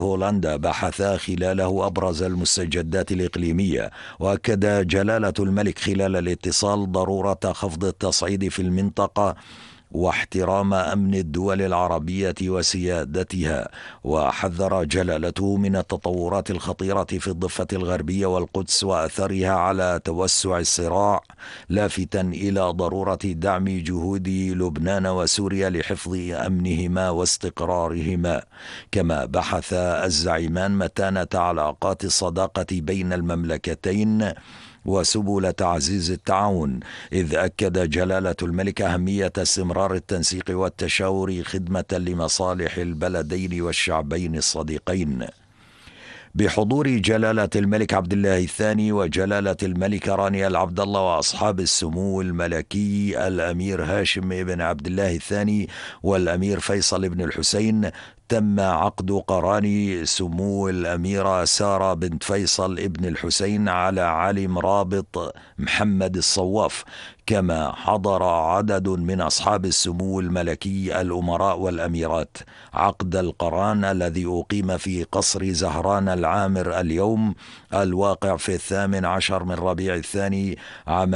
هولندا بحثا خلاله أبرز المستجدات الإقليمية. وأكد جلالة الملك خلال الاتصال ضرورة خفض التصعيد في المنطقة واحترام أمن الدول العربية وسيادتها. وحذر جلالته من التطورات الخطيرة في الضفة الغربية والقدس وأثرها على توسع الصراع، لافتا إلى ضرورة دعم جهود لبنان وسوريا لحفظ أمنهما واستقرارهما. كما بحث الزعيمان متانة علاقات الصداقة بين المملكتين وسبل تعزيز التعاون، إذ أكد جلالة الملك أهمية استمرار التنسيق والتشاور خدمة لمصالح البلدين والشعبين الصديقين. بحضور جلالة الملك عبد الله الثاني وجلالة الملكة رانيا العبد الله وأصحاب السمو الملكي الأمير هاشم بن عبد الله الثاني والأمير فيصل بن الحسين، تم عقد قران سمو الأميرة سارة بنت فيصل ابن الحسين على علي مرابط محمد الصواف. كما حضر عدد من أصحاب السمو الملكي الأمراء والأميرات عقد القران الذي أقيم في قصر زهران العامر اليوم، الواقع في 18 من ربيع الثاني عام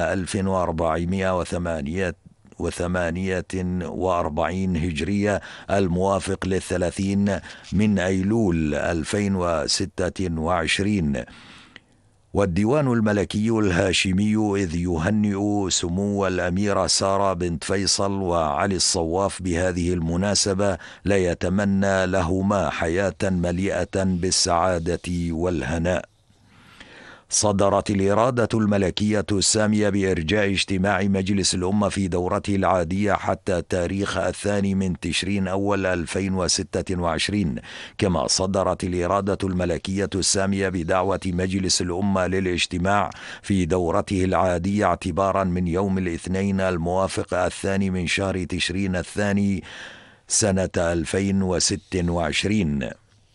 1448 هجرية، الموافق ل30 من أيلول 2026. والديوان الملكي الهاشمي إذ يهنئ سمو الأميرة سارة بنت فيصل وعلي الصواف بهذه المناسبة، ليتمنى لهما حياة مليئة بالسعادة والهناء. صدرت الإرادة الملكية السامية بإرجاء اجتماع مجلس الأمة في دورته العادية حتى تاريخ 2 من تشرين أول 2026. كما صدرت الإرادة الملكية السامية بدعوة مجلس الأمة للاجتماع في دورته العادية اعتبارا من يوم الاثنين الموافق 2 من شهر تشرين الثاني سنة 2026.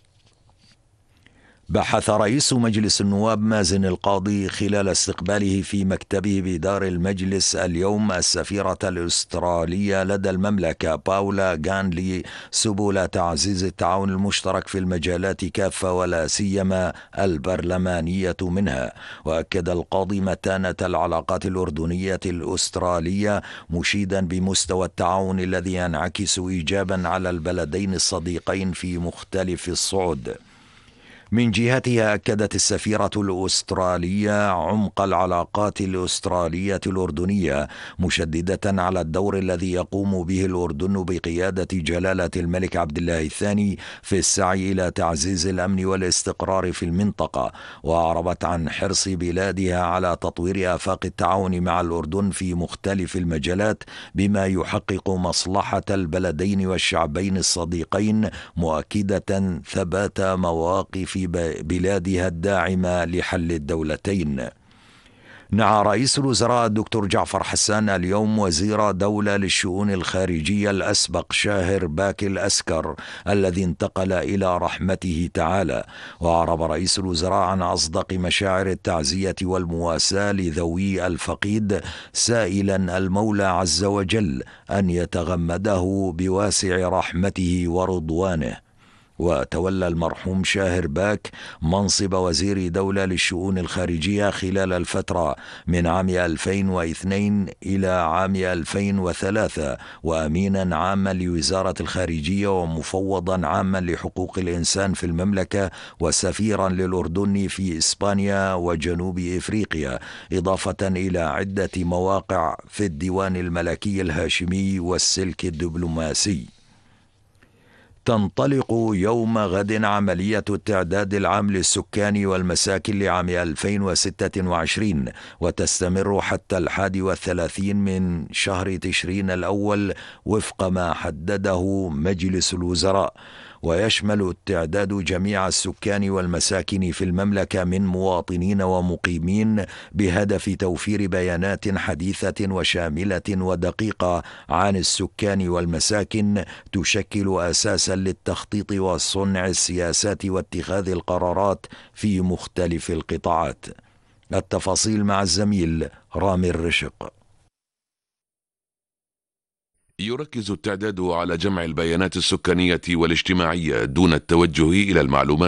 بحث رئيس مجلس النواب مازن القاضي خلال استقباله في مكتبه بدار المجلس اليوم السفيرة الأسترالية لدى المملكة باولا غانلي سبل تعزيز التعاون المشترك في المجالات كافة ولا سيما البرلمانية منها. وأكد القاضي متانة العلاقات الأردنية الأسترالية، مشيدا بمستوى التعاون الذي ينعكس إيجابا على البلدين الصديقين في مختلف الصعد. من جهتها أكدت السفيرة الأسترالية عمق العلاقات الأسترالية الأردنية، مشددة على الدور الذي يقوم به الأردن بقيادة جلالة الملك عبد الله الثاني في السعي إلى تعزيز الأمن والاستقرار في المنطقة. وأعربت عن حرص بلادها على تطوير آفاق التعاون مع الأردن في مختلف المجالات بما يحقق مصلحة البلدين والشعبين الصديقين، مؤكدة ثبات مواقف بلادها الداعمة لحل الدولتين. نعى رئيس الوزراء الدكتور جعفر حسان اليوم وزير دولة للشؤون الخارجية الأسبق شاهر باك الأسكر الذي انتقل إلى رحمته تعالى. وأعرب رئيس الوزراء عن أصدق مشاعر التعزية والمواساة لذوي الفقيد، سائلا المولى عز وجل أن يتغمده بواسع رحمته ورضوانه. وتولى المرحوم شاهر باك منصب وزير دولة للشؤون الخارجية خلال الفترة من عام 2002 إلى عام 2003، وأمينا عاما لوزارة الخارجية ومفوضا عاما لحقوق الإنسان في المملكة وسفيرا للأردن في إسبانيا وجنوب إفريقيا، إضافة إلى عدة مواقع في الديوان الملكي الهاشمي والسلك الدبلوماسي. تنطلق يوم غد عملية التعداد العام للسكان والمساكن لعام 2026، وتستمر حتى 31 من شهر تشرين الأول وفق ما حدده مجلس الوزراء. ويشمل التعداد جميع السكان والمساكن في المملكة من مواطنين ومقيمين، بهدف توفير بيانات حديثة وشاملة ودقيقة عن السكان والمساكن تشكل أساسا للتخطيط وصنع السياسات واتخاذ القرارات في مختلف القطاعات. التفاصيل مع الزميل رامي الرشق. يركز التعداد على جمع البيانات السكانية والاجتماعية دون التوجه إلى المعلومات